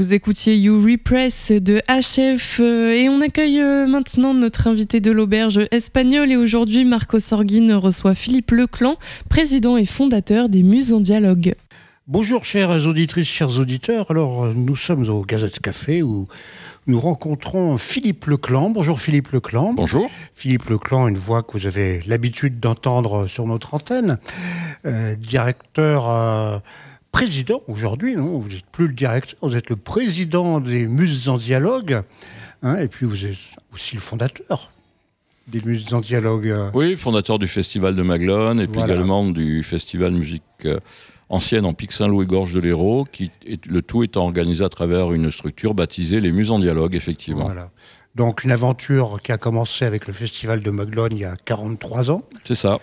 Vous écoutiez You Repress de HF et on accueille maintenant notre invité de l'auberge espagnole. Et aujourd'hui, Marco Sorguin reçoit Philippe Leclan, président et fondateur des Muses en Dialogue. Bonjour chères auditrices, chers auditeurs. Alors nous sommes au Gazette Café où nous rencontrons Philippe Leclan. Bonjour Philippe Leclan. Bonjour. Philippe Leclan, une voix que vous avez l'habitude d'entendre sur notre antenne. Directeur, président aujourd'hui, non, vous n'êtes plus le directeur, vous êtes le président des Muses en Dialogue. Et puis vous êtes aussi le fondateur des Muses en Dialogue. Oui, fondateur du Festival de Maglone et puis également du Festival Musique ancienne en Pic Saint-Loup et Gorge de l'Hérault, le tout étant organisé à travers une structure baptisée les Muses en Dialogue, effectivement. Voilà. Donc une aventure qui a commencé avec le Festival de Maglone il y a 43 ans. C'est ça.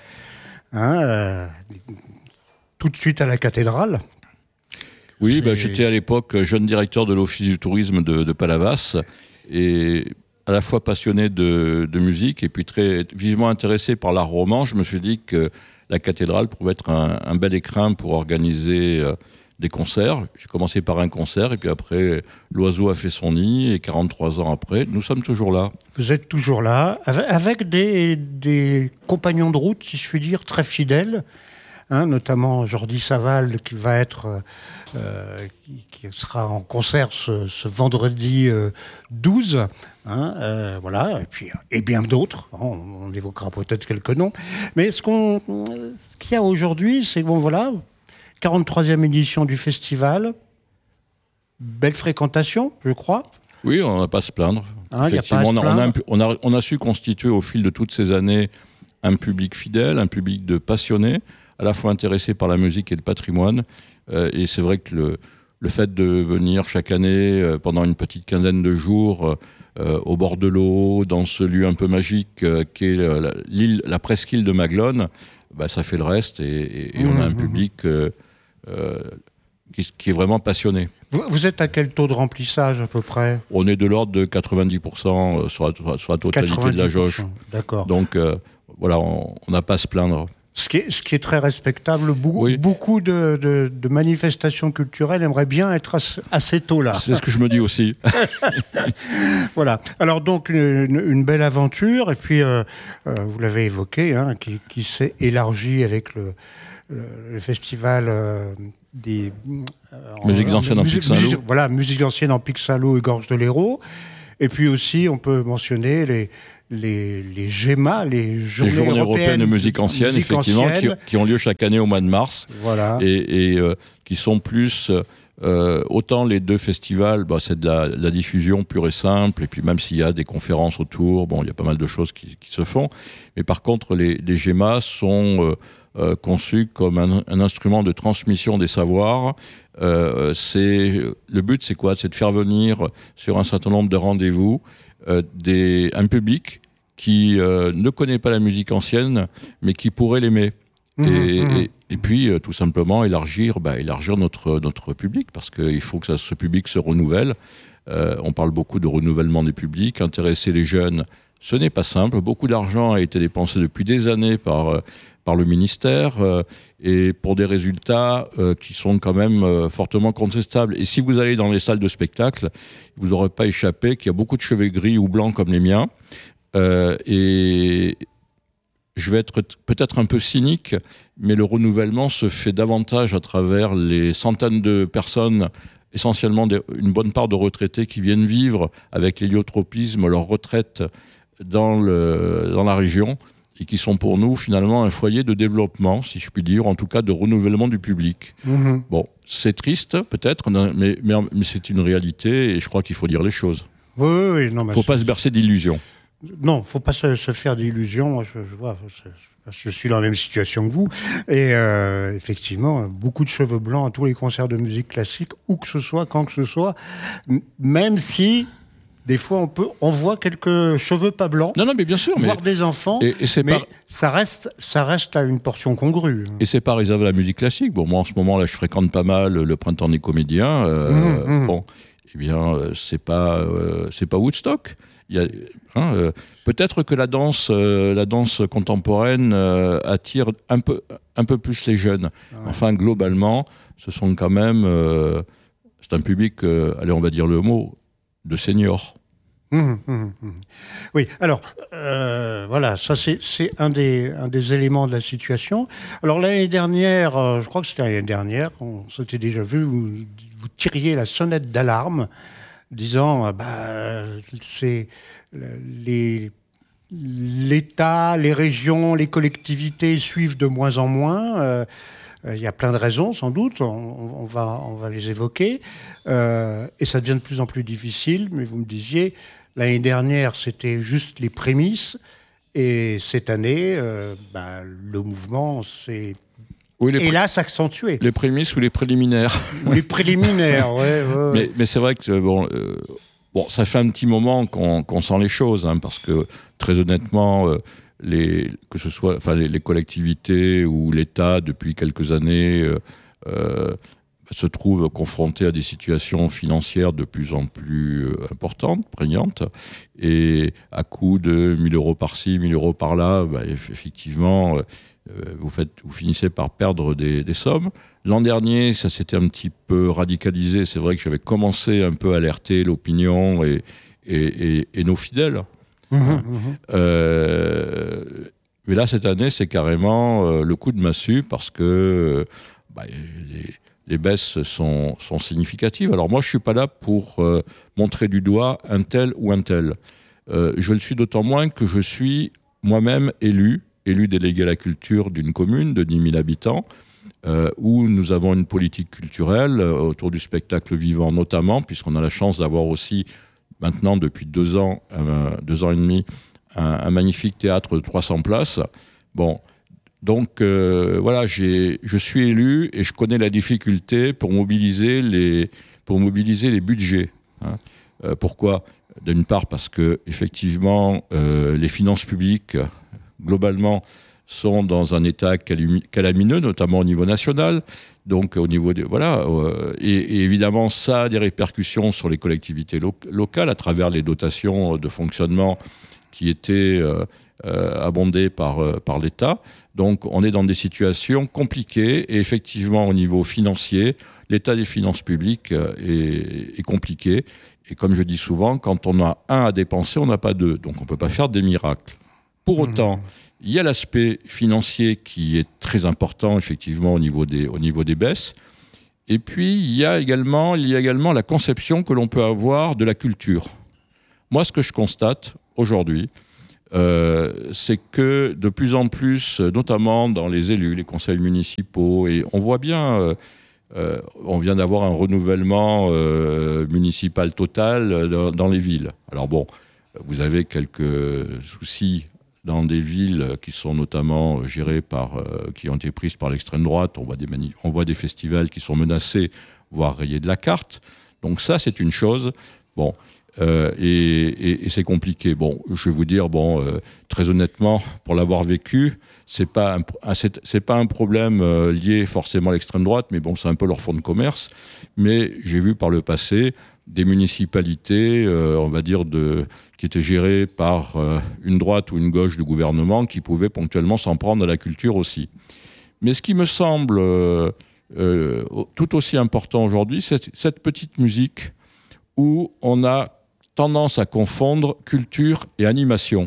Tout de suite à la cathédrale. Oui, j'étais à l'époque jeune directeur de l'Office du tourisme de Palavas et à la fois passionné de musique et puis très vivement intéressé par l'art roman. Je me suis dit que la cathédrale pouvait être un bel écrin pour organiser des concerts. J'ai commencé par un concert et puis après, l'oiseau a fait son nid et 43 ans après, nous sommes toujours là. Vous êtes toujours là, avec des compagnons de route, si je puis dire, très fidèles, notamment Jordi Saval qui va être, qui sera en concert ce vendredi 12, voilà, et bien d'autres. On évoquera peut-être quelques noms, mais ce qu'il y a aujourd'hui, c'est 43e édition du festival, belle fréquentation, je crois. Oui, on n'a pas à se plaindre. Effectivement, on a su constituer au fil de toutes ces années un public fidèle, un public de passionnés, à la fois intéressés par la musique et le patrimoine. Et c'est vrai que le fait de venir chaque année pendant une petite quinzaine de jours au bord de l'eau, dans ce lieu un peu magique qu'est la presqu'île de Maglone, ça fait le reste et on a un public qui est vraiment passionné. Vous êtes à quel taux de remplissage à peu près ? On est de l'ordre de 90% sur la totalité de la jauge. D'accord. Donc on n'a pas à se plaindre. Ce qui est très respectable. Beaucoup de manifestations culturelles aimeraient bien être à ces taux-là. C'est ce que je me dis aussi. Voilà. Alors donc une belle aventure et puis vous l'avez évoqué, qui s'est élargie avec le festival des musiques anciennes en Pic Saint-Loup. Voilà, musiques anciennes en Pic Saint-Loup et Gorge de l'Hérault. Et puis aussi, on peut mentionner les GEMA, les Journées européennes de musique ancienne, effectivement, qui ont lieu chaque année au mois de mars. Voilà. Et qui sont plus... autant les deux festivals, c'est de la diffusion pure et simple, et puis même s'il y a des conférences autour, il y a pas mal de choses qui se font. Mais par contre, les GEMA sont conçus comme un instrument de transmission des savoirs. Le but, c'est quoi ? C'est de faire venir sur un certain nombre de rendez-vous un public qui ne connaît pas la musique ancienne, mais qui pourrait l'aimer. Et puis, tout simplement, élargir notre public, parce qu'il faut que ce public se renouvelle. On parle beaucoup de renouvellement des publics. Intéresser les jeunes, ce n'est pas simple. Beaucoup d'argent a été dépensé depuis des années par le ministère, et pour des résultats qui sont quand même fortement contestables. Et si vous allez dans les salles de spectacle, vous n'aurez pas échappé qu'il y a beaucoup de cheveux gris ou blancs comme les miens. Et je vais être peut-être un peu cynique, mais le renouvellement se fait davantage à travers les centaines de personnes, essentiellement une bonne part de retraités qui viennent vivre avec l'héliotropisme leur retraite dans la région, et qui sont pour nous finalement un foyer de développement, si je puis dire, en tout cas de renouvellement du public. Bon, c'est triste peut-être, mais c'est une réalité et je crois qu'il faut dire les choses. Oui, non, faut pas se bercer d'illusions. Non, il ne faut pas se faire d'illusions. Moi, je vois, je suis dans la même situation que vous. Et effectivement, beaucoup de cheveux blancs à tous les concerts de musique classique, où que ce soit, quand que ce soit, même si... Des fois, on voit quelques cheveux pas blancs. Non, mais bien sûr. Voir des enfants. Ça reste à une portion congrue. Et c'est pas réservé à la musique classique. Bon, moi, en ce moment, là, je fréquente pas mal le Printemps des comédiens. Bon, eh bien, c'est pas Woodstock. Peut-être que la danse contemporaine attire un peu plus les jeunes. Ouais. Enfin, globalement, ce sont quand même c'est un public, allez, on va dire le mot, de seniors. Oui, alors, voilà, ça c'est un des éléments de la situation. Alors l'année dernière, je crois que c'était l'année dernière, on s'était déjà vu, vous tiriez la sonnette d'alarme, disant, c'est l'État, les régions, les collectivités suivent de moins en moins. Il y a plein de raisons, sans doute, on va les évoquer. Et ça devient de plus en plus difficile, mais vous me disiez, l'année dernière, c'était juste les prémices. Et cette année, le mouvement s'est, hélas, accentué. Les prémices ou les préliminaires. Ou les préliminaires, ouais. Mais c'est vrai que, ça fait un petit moment qu'on sent les choses, hein, parce que, très honnêtement, que ce soit les collectivités ou l'État, depuis quelques années, se trouvent confrontés à des situations financières de plus en plus importantes, prégnantes, et à coût de 1 000 € par-ci, 1 000 € par-là, effectivement, vous finissez par perdre des sommes. L'an dernier, ça s'était un petit peu radicalisé. C'est vrai que j'avais commencé un peu à alerter l'opinion et nos fidèles. Mais là, cette année, c'est carrément le coup de massue, parce que les baisses sont significatives. Alors moi, je ne suis pas là pour montrer du doigt un tel ou un tel. Je le suis d'autant moins que je suis moi-même élu délégué à la culture d'une commune de 10 000 habitants, où nous avons une politique culturelle autour du spectacle vivant notamment, puisqu'on a la chance d'avoir aussi, maintenant depuis 2 ans et demi, un magnifique théâtre de 300 places. Bon, donc voilà, je suis élu et je connais la difficulté pour mobiliser les budgets. Hein. Pourquoi ? D'une part parce que effectivement les finances publiques globalement sont dans un état calamineux, notamment au niveau national. Donc au niveau et évidemment ça a des répercussions sur les collectivités locales à travers les dotations de fonctionnement qui étaient abondées par l'État. Donc on est dans des situations compliquées, et effectivement au niveau financier, l'état des finances publiques est compliqué. Et comme je dis souvent, quand on a un à dépenser, on n'a pas deux. Donc on ne peut pas faire des miracles. Pour autant, il y a l'aspect financier qui est très important, effectivement, au niveau des baisses. Et puis, il y a également la conception que l'on peut avoir de la culture. Moi, ce que je constate aujourd'hui, c'est que de plus en plus, notamment dans les élus, les conseils municipaux, et on voit bien, on vient d'avoir un renouvellement municipal total dans les villes. Alors bon, vous avez quelques soucis dans des villes qui sont notamment gérées qui ont été prises par l'extrême droite. On voit des festivals qui sont menacés, voire rayés de la carte. Donc ça, c'est une chose. Bon, et c'est compliqué. Bon, je vais vous dire, très honnêtement, pour l'avoir vécu, c'est pas un problème lié forcément à l'extrême droite, mais bon, c'est un peu leur fonds de commerce. Mais j'ai vu par le passé des municipalités, on va dire, qui étaient gérées par une droite ou une gauche du gouvernement, qui pouvaient ponctuellement s'en prendre à la culture aussi. Mais ce qui me semble tout aussi important aujourd'hui, c'est cette petite musique où on a tendance à confondre culture et animation.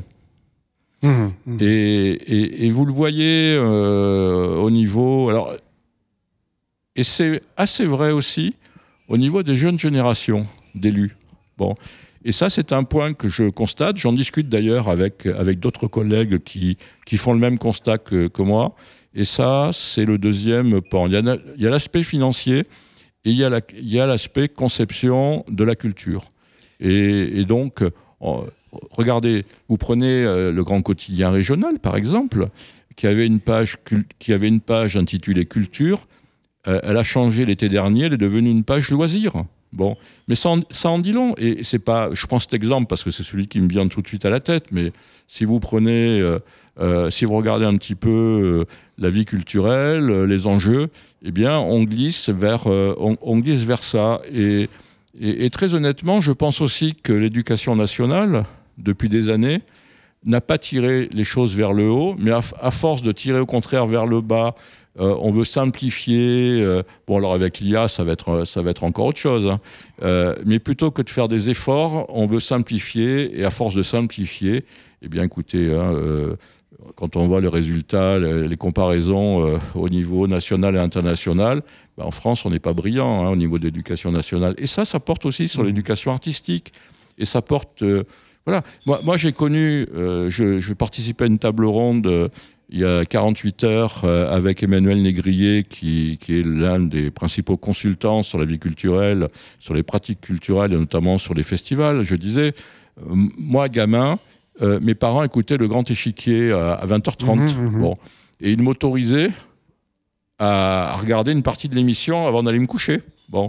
Et vous le voyez au niveau... Alors, et c'est assez vrai aussi au niveau des jeunes générations d'élus. Bon. Et ça, c'est un point que je constate. J'en discute d'ailleurs avec d'autres collègues qui font le même constat que moi. Et ça, c'est le deuxième pan. Il y a l'aspect financier et il y a l'aspect conception de la culture. Et donc, regardez, vous prenez le Grand Quotidien Régional, par exemple, qui avait une page intitulée Culture. Elle a changé l'été dernier, elle est devenue une page loisirs. Bon, mais ça en dit long. Et c'est pas, je prends cet exemple parce que c'est celui qui me vient tout de suite à la tête, mais si vous prenez, si vous regardez un petit peu la vie culturelle, les enjeux, eh bien, on glisse vers ça. Et très honnêtement, je pense aussi que l'éducation nationale, depuis des années, n'a pas tiré les choses vers le haut, mais à force de tirer au contraire vers le bas, on veut simplifier. Bon, alors avec l'IA, ça va être encore autre chose. Hein. Mais plutôt que de faire des efforts, on veut simplifier. Et à force de simplifier, eh bien, écoutez, quand on voit les résultats, les comparaisons au niveau national et international, en France, on n'est pas brillant au niveau de l'éducation nationale. Et ça porte aussi sur l'éducation artistique. Et ça porte... voilà. Moi, j'ai connu... je participais à une table ronde... il y a 48 heures avec Emmanuel Négrier, qui est l'un des principaux consultants sur la vie culturelle, sur les pratiques culturelles et notamment sur les festivals. Je disais, moi, gamin, mes parents écoutaient Le Grand Échiquier à 20h30. Bon. Et ils m'autorisaient à regarder une partie de l'émission avant d'aller me coucher. Bon.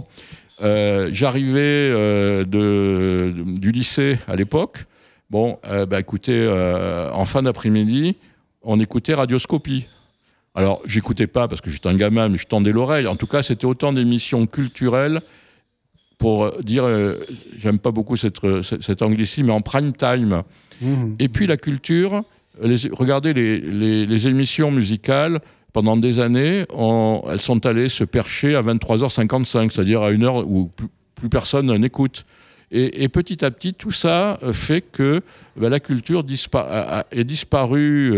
J'arrivais du lycée à l'époque. Bon, écoutez, en fin d'après-midi, on écoutait Radioscopie. Alors, j'écoutais pas parce que j'étais un gamin, mais je tendais l'oreille. En tout cas, c'était autant d'émissions culturelles pour dire, j'aime pas beaucoup cet anglicisme, mais en prime time. Et puis la culture, regardez les émissions musicales, pendant des années, elles sont allées se percher à 23h55, c'est-à-dire à une heure où plus personne n'écoute. Et petit à petit, tout ça fait que la culture est disparue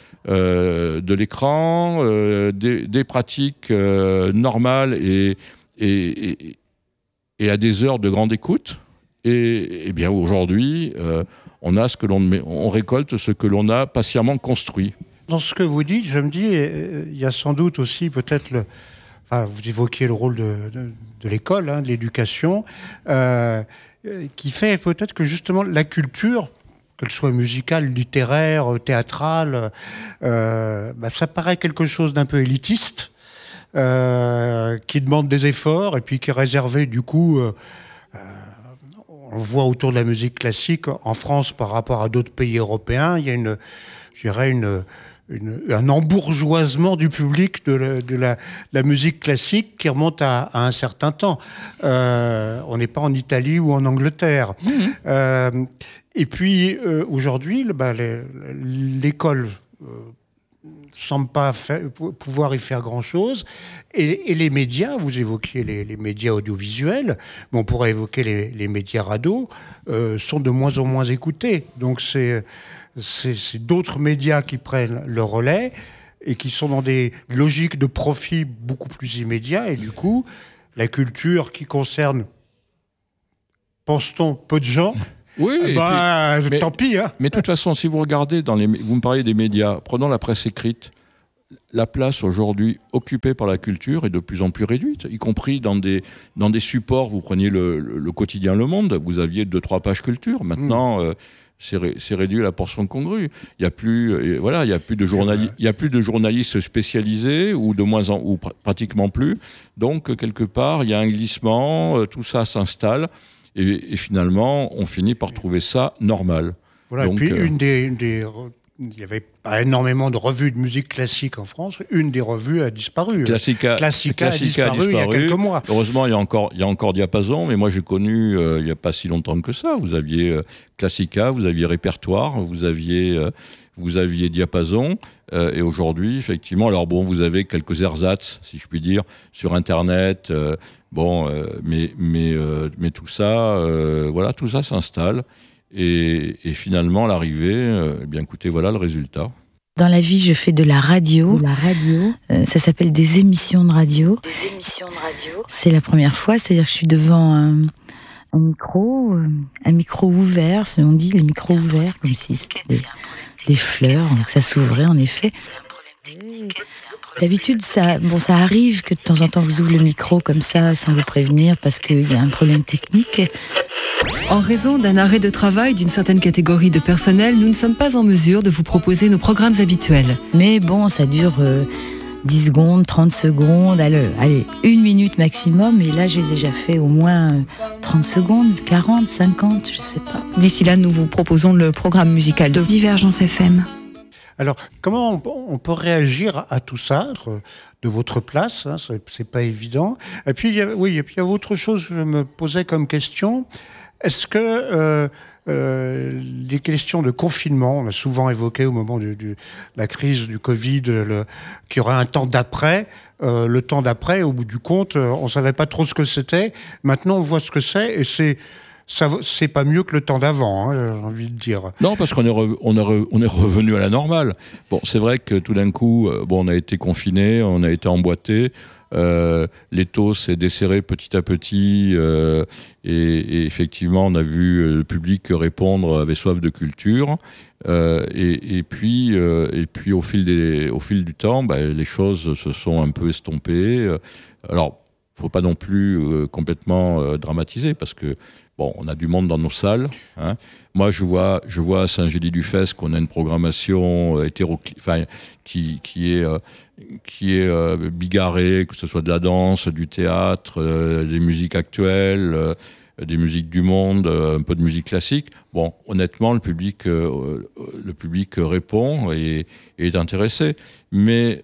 de l'écran, des pratiques normales et à des heures de grande écoute. Et bien aujourd'hui, on récolte ce que l'on a patiemment construit. Dans ce que vous dites, je me dis, il y a sans doute aussi peut-être vous évoquiez le rôle de l'école, de l'éducation, qui fait peut-être que justement la culture, qu'elle soit musicale, littéraire, théâtrale, ça paraît quelque chose d'un peu élitiste, qui demande des efforts et puis qui est réservé du coup, on le voit autour de la musique classique en France par rapport à d'autres pays européens, il y a un embourgeoisement du public de la musique classique qui remonte à un certain temps. On n'est pas en Italie ou en Angleterre. Et puis, aujourd'hui, l'école semble pas pouvoir y faire grand-chose. Et les médias, vous évoquiez les médias audiovisuels, mais on pourrait évoquer les médias radio, sont de moins en moins écoutés. Donc c'est d'autres médias qui prennent le relais et qui sont dans des logiques de profit beaucoup plus immédiats. Et du coup, la culture qui concerne, pense-t-on, peu de gens, oui, tant pis. Hein. Mais de toute façon, si vous regardez, vous me parlez des médias, prenons la presse écrite, la place aujourd'hui occupée par la culture est de plus en plus réduite, y compris dans des supports. Vous preniez le quotidien Le Monde, vous aviez 2-3 pages culture. Maintenant, c'est réduit à la portion congrue. Il n'y a plus de journalistes spécialisés ou pratiquement plus. Donc quelque part, il y a un glissement, tout ça s'installe et finalement, on finit par trouver ça normal. Voilà. Donc, et puis il n'y avait pas énormément de revues de musique classique en France. Une des revues a disparu. Classica a disparu il y a quelques mois. Heureusement, il y a encore Diapason, mais moi j'ai connu il n'y a pas si longtemps que ça. Vous aviez Classica, vous aviez Répertoire, vous aviez Diapason, et aujourd'hui, effectivement, alors bon, vous avez quelques ersatz, si je puis dire, sur Internet, mais tout ça, tout ça s'installe. Et finalement, l'arrivée, bien écoutez, voilà le résultat. Dans la vie, je fais de la radio. Ça s'appelle des émissions de radio. C'est la première fois, c'est-à-dire que je suis devant un micro ouvert. On dit les micros ouverts, comme si c'était des fleurs, donc ça s'ouvrait en effet. D'habitude, ça arrive que de temps en temps vous ouvrez le micro comme ça, sans vous prévenir, parce qu'il y a un problème technique. En raison d'un arrêt de travail d'une certaine catégorie de personnel, nous ne sommes pas en mesure de vous proposer nos programmes habituels. Mais bon, ça dure 10 secondes, 30 secondes, allez, 1 minute maximum. Et là, j'ai déjà fait au moins 30 secondes, 40, 50, je sais pas. D'ici là, nous vous proposons le programme musical de Divergence FM. Alors, comment on peut réagir à tout ça de votre place, c'est pas évident. Et puis, il y a autre chose que je me posais comme question. Est-ce que les questions de confinement, on a souvent évoqué au moment de la crise du Covid qu'il y aurait un temps d'après. Le temps d'après, au bout du compte, on ne savait pas trop ce que c'était. Maintenant, on voit ce que c'est et c'est pas mieux que le temps d'avant, j'ai envie de dire. Non, parce qu'on est revenu à la normale. Bon, c'est vrai que tout d'un coup, on a été confinés, on a été emboîtés. L'étau s'est desserré petit à petit et effectivement on a vu le public répondre avait soif de culture et puis au fil du temps les choses se sont un peu estompées. Alors faut pas non plus complètement dramatiser parce que on a du monde dans nos salles. Hein. Moi, je vois à Saint-Gély-du-Fès qu'on a une programmation qui est bigarrée, que ce soit de la danse, du théâtre, des musiques actuelles, des musiques du monde, un peu de musique classique. Bon, honnêtement, le public répond et est intéressé. Mais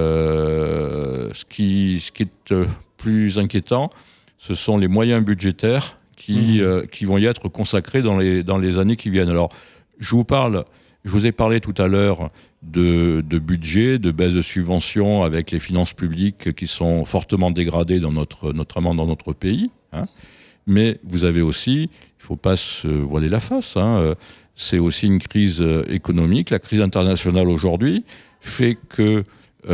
ce qui est plus inquiétant, ce sont les moyens budgétaires qui vont y être consacrés dans les années qui viennent. Alors, je vous ai parlé tout à l'heure de budget, de baisse de subventions avec les finances publiques qui sont fortement dégradées notamment dans notre pays. Hein. Mais vous avez aussi, il ne faut pas se voiler la face, c'est aussi une crise économique. La crise internationale aujourd'hui fait que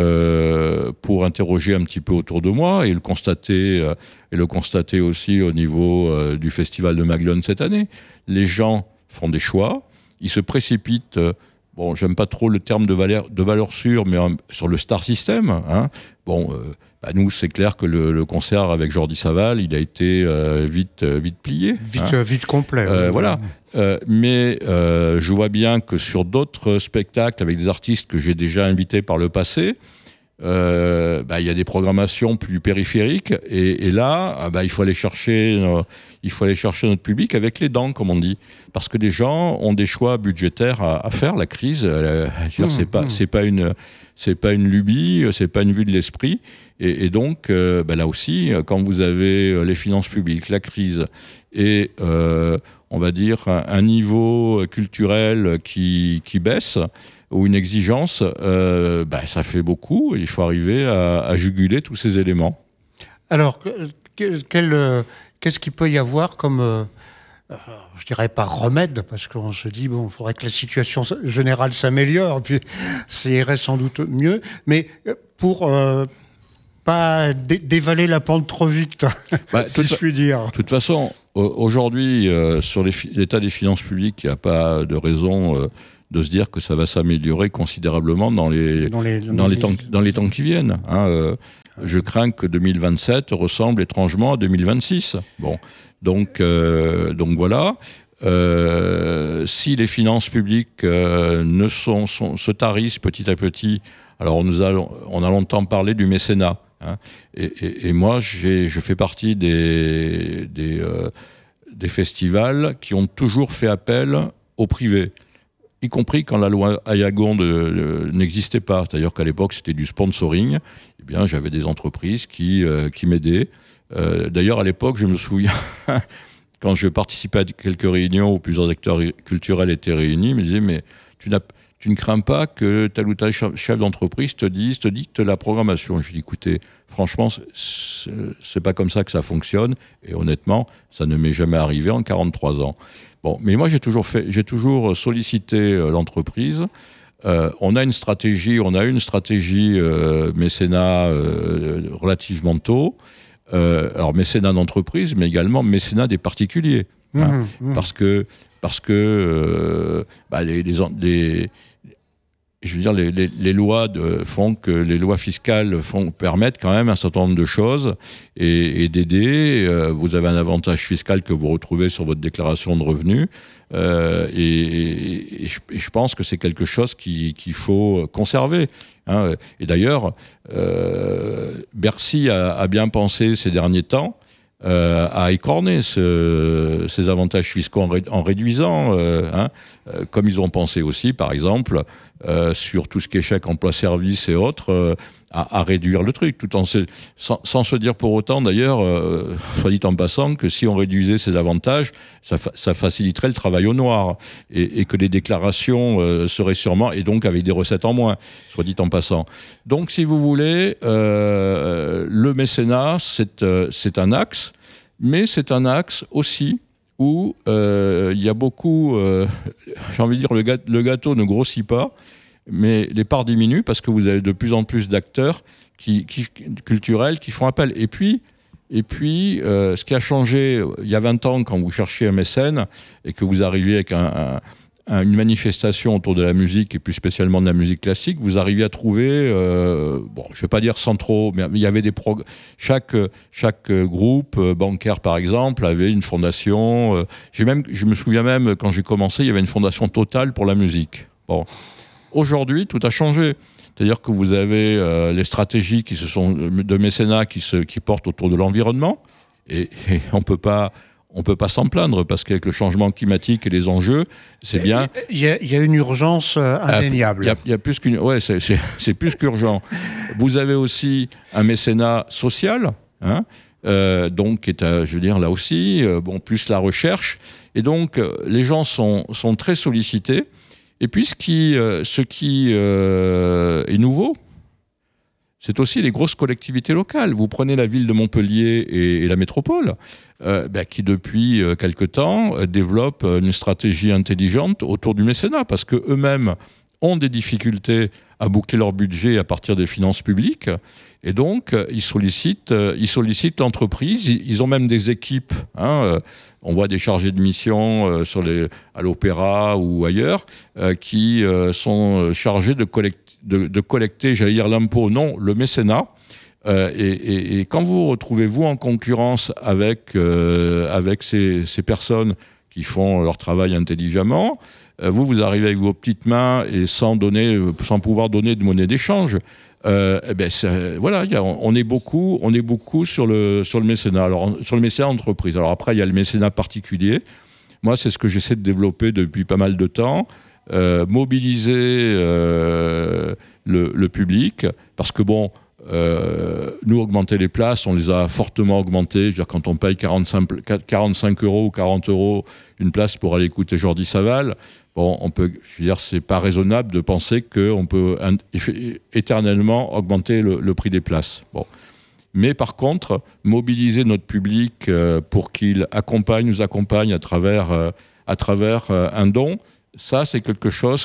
pour interroger un petit peu autour de moi et le constater aussi au niveau du Festival de Maglone cette année. Les gens font des choix, ils se précipitent, j'aime pas trop le terme de valeur sûre, mais sur le star system. Hein. Nous, c'est clair que le concert avec Jordi Savall, il a été vite plié. Vite complet. Voilà. Mais je vois bien que sur d'autres spectacles avec des artistes que j'ai déjà invités par le passé, il y a des programmations plus périphériques et là, il faut aller chercher notre public avec les dents, comme on dit, parce que les gens ont des choix budgétaires à faire. La crise, c'est pas une lubie, c'est pas une vue de l'esprit. Et donc, là aussi, quand vous avez les finances publiques, la crise et on va dire un niveau culturel qui baisse ou une exigence, ça fait beaucoup. Il faut arriver à juguler tous ces éléments. Alors, qu'est-ce qu'il peut y avoir comme, je dirais pas remède, parce qu'on se dit, il faudrait que la situation générale s'améliore, puis ça irait sans doute mieux, mais pour pas dévaler la pente trop vite, si je puis dire. De toute façon, aujourd'hui, sur l'état des finances publiques, il n'y a pas de raison de se dire que ça va s'améliorer considérablement dans les temps qui viennent. Hein. Je crains que 2027 ressemble étrangement à 2026. Donc voilà. Si les finances publiques se tarissent petit à petit, alors on a longtemps parlé du mécénat. Hein, et moi, je fais partie des festivals qui ont toujours fait appel au privé, y compris quand la loi Ayagon n'existait pas. C'est-à-dire qu'à l'époque, c'était du sponsoring. Eh bien, j'avais des entreprises qui m'aidaient. D'ailleurs, à l'époque, je me souviens, quand je participais à quelques réunions où plusieurs acteurs culturels étaient réunis, ils me disaient, mais tu ne crains pas que tel ou tel chef d'entreprise te dicte la programmation. Je dis, écoutez, franchement, c'est pas comme ça que ça fonctionne. Et honnêtement, ça ne m'est jamais arrivé en 43 ans. Mais moi, j'ai toujours sollicité l'entreprise. On a une stratégie mécénat relativement tôt. Alors mécénat d'entreprise, mais également mécénat des particuliers. Parce que les lois font que les lois fiscales permettent quand même un certain nombre de choses et d'aider. Vous avez un avantage fiscal que vous retrouvez sur votre déclaration de revenus et je pense que c'est quelque chose qu'il faut conserver. Hein. Et d'ailleurs, Bercy a bien pensé ces derniers temps à écorner ces avantages fiscaux en réduisant, comme ils ont pensé aussi, par exemple, sur tout ce qui est chèque emploi-service et autres, à réduire le truc, tout sans se dire pour autant, d'ailleurs, soit dit en passant, que si on réduisait ces avantages, ça faciliterait le travail au noir, et que les déclarations seraient sûrement, et donc avec des recettes en moins, soit dit en passant. Donc, si vous voulez, le mécénat, c'est un axe, mais c'est un axe aussi où il y a beaucoup, j'ai envie de dire, le gâteau ne grossit pas, mais les parts diminuent parce que vous avez de plus en plus d'acteurs culturels qui font appel. Et puis, ce qui a changé il y a 20 ans, quand vous cherchiez un mécène et que vous arriviez avec une manifestation autour de la musique, et plus spécialement de la musique classique, vous arriviez à trouver, je ne vais pas dire sans trop, mais il y avait chaque groupe bancaire, par exemple, avait une fondation. Je me souviens même, quand j'ai commencé, il y avait une fondation totale pour la musique. Bon. Aujourd'hui, tout a changé. C'est-à-dire que vous avez les stratégies de mécénat qui portent autour de l'environnement, et on peut pas s'en plaindre, parce qu'avec le changement climatique et les enjeux, c'est bien. Il y a une urgence indéniable. Il y a plus qu'une. Ouais, c'est plus qu'urgent. Vous avez aussi un mécénat social, donc qui est, je veux dire, là aussi, plus la recherche, et donc les gens sont très sollicités. Et puis, ce qui est nouveau, c'est aussi les grosses collectivités locales. Vous prenez la ville de Montpellier et la métropole, qui depuis quelque temps développent une stratégie intelligente autour du mécénat, parce qu'eux-mêmes ont des difficultés à boucler leur budget à partir des finances publiques, et donc ils sollicitent l'entreprise. Ils ont même des équipes, on voit des chargés de mission à l'opéra ou ailleurs, qui sont chargés de collecter, j'allais dire l'impôt, non, le mécénat. Et quand vous vous retrouvez, vous, en concurrence avec ces personnes qui font leur travail intelligemment, vous arrivez avec vos petites mains et sans pouvoir donner de monnaie d'échange. On est beaucoup sur le mécénat. Alors, sur le mécénat entreprise. Alors après, il y a le mécénat particulier. Moi, c'est ce que j'essaie de développer depuis pas mal de temps. Mobiliser le public, parce que nous, augmenter les places, on les a fortement augmentées. Je veux dire, quand on paye 45 euros ou 40 euros une place pour aller écouter Jordi Savall, c'est pas raisonnable de penser qu'on peut éternellement augmenter le prix des places. Bon. Mais par contre, mobiliser notre public pour qu'il nous accompagne à travers un don, ça, c'est quelque chose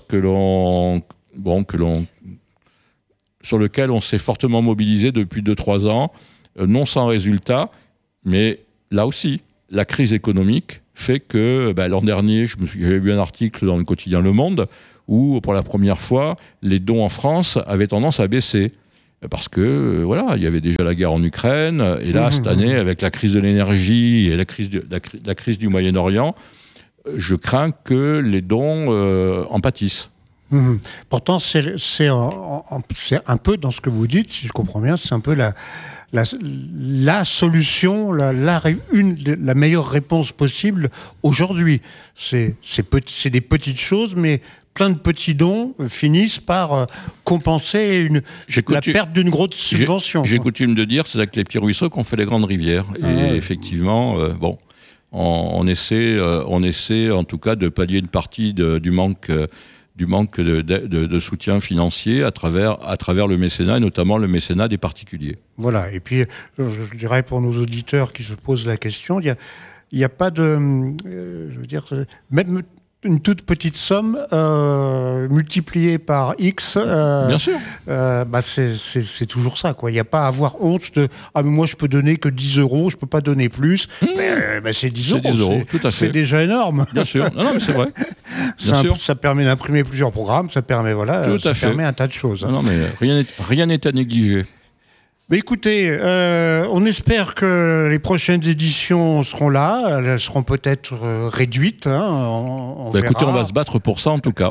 sur lequel on s'est fortement mobilisé depuis 2-3 ans, non sans résultat, mais là aussi, la crise économique fait que l'an dernier, j'avais vu un article dans le quotidien Le Monde où, pour la première fois, les dons en France avaient tendance à baisser. Parce que, il y avait déjà la guerre en Ukraine, et là, cette année, avec la crise de l'énergie et la crise du Moyen-Orient, je crains que les dons en pâtissent. Pourtant, c'est un peu dans ce que vous dites, si je comprends bien, c'est un peu la solution, la meilleure réponse possible aujourd'hui. C'est des petites choses, mais plein de petits dons finissent par compenser la perte d'une grosse subvention. J'ai coutume de dire, c'est avec les petits ruisseaux qu'on fait les grandes rivières. Et effectivement, on essaie en tout cas de pallier une partie du manque de soutien financier à travers le mécénat, et notamment le mécénat des particuliers. Voilà, et puis je dirais pour nos auditeurs qui se posent la question, il n'y a pas de... je veux dire, même une toute petite somme multipliée par X, bien sûr. C'est toujours ça, quoi. Il n'y a pas à avoir honte de « Ah, mais moi, je peux donner que 10 euros, je ne peux pas donner plus. » Mais c'est 10 euros. 10 euros, tout à fait. C'est déjà énorme. Bien sûr. Non, mais c'est vrai. Ça permet d'imprimer plusieurs programmes, ça permet un tas de choses. Non, mais rien n'est à négliger. Mais écoutez, on espère que les prochaines éditions seront là. Elles seront peut-être réduites. On verra. Écoutez, on va se battre pour ça, en tout cas.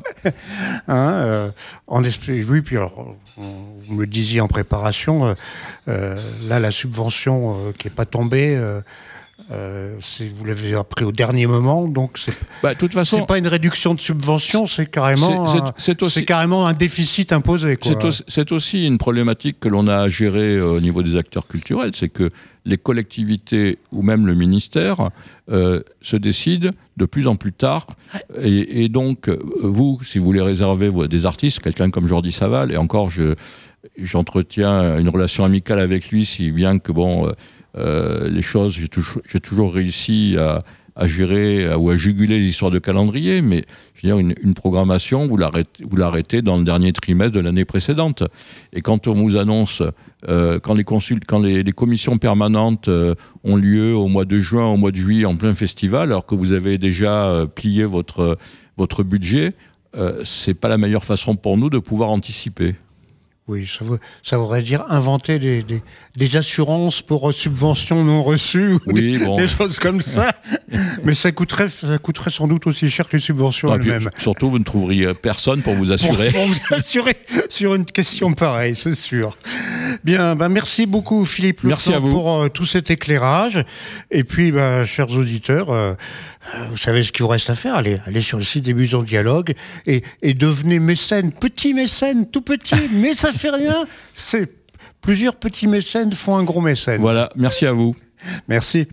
Oui, puis alors, vous me le disiez en préparation, là, la subvention qui n'est pas tombée vous l'avez appris au dernier moment, donc de toute façon, c'est pas une réduction de subvention, c'est carrément, c'est carrément un déficit imposé, quoi. C'est aussi une problématique que l'on a à gérer au niveau des acteurs culturels, c'est que les collectivités ou même le ministère se décident de plus en plus tard. Et donc, vous, si vous voulez réserver des artistes, quelqu'un comme Jordi Savall, et encore, j'entretiens une relation amicale avec lui, si bien que, les choses, j'ai toujours réussi à gérer ou à juguler les histoires de calendrier, mais je veux dire, une programmation, vous l'arrêtez dans le dernier trimestre de l'année précédente. Et quand on vous annonce, quand les commissions permanentes ont lieu au mois de juin, au mois de juillet, en plein festival, alors que vous avez déjà plié votre budget, c'est pas la meilleure façon pour nous de pouvoir anticiper. Oui, ça voudrait dire inventer des assurances pour subventions non reçues, ou des choses comme ça. Mais ça coûterait sans doute aussi cher que les subventions elles-mêmes. Surtout, vous ne trouveriez personne pour vous assurer. Pour vous assurer sur une question pareille, c'est sûr. Bien, merci beaucoup Philippe Leclan pour tout cet éclairage. Et puis, chers auditeurs, vous savez ce qu'il vous reste à faire, allez sur le site des Musons Dialogue et devenez mécène, petit mécène, tout petit, mais ça fait rien. Plusieurs petits mécènes font un gros mécène. Voilà, merci à vous. Merci.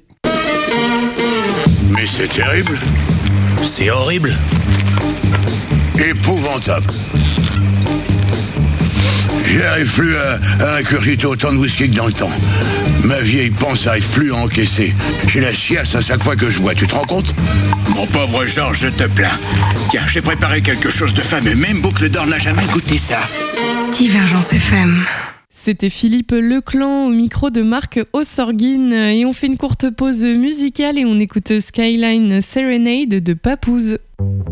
Mais c'est terrible. C'est horrible. Épouvantable. J'y arrive plus à ingurgiter autant de whisky que dans le temps. Ma vieille panse n'arrive plus à encaisser. J'ai la chiasse à chaque fois que je bois, tu te rends compte? Mon pauvre Georges, je te plains. Tiens, j'ai préparé quelque chose de fameux. Même Boucle d'Or n'a jamais goûté ça. Divergence FM. C'était Philippe Leclan au micro de Marc Ossorguin. Et on fait une courte pause musicale et on écoute Skyline Serenade de Papouze.